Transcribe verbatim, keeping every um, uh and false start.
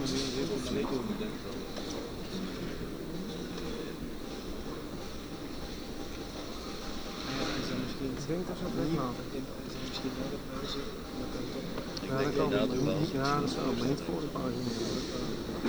Ik denk dat ze het weg laten. Misschien wel de pauze. Ja, dat kan. Ja, dat is wel, maar niet voor de pauze.